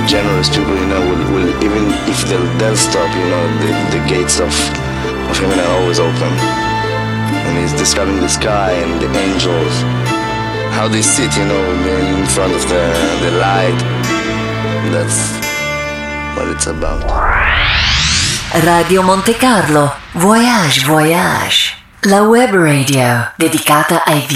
generous people, will even if they'll stop, the gates of heaven are always open. And he's describing the sky and the angels, how they sit, in front of the light. That's what it's about. Radio Monte Carlo, Voyage Voyage, la web radio dedicata ai